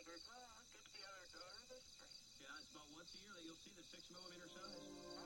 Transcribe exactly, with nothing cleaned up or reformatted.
figured, well, I'll get the other door of the street. Yeah, it's about once a year that you'll see the six millimeter size.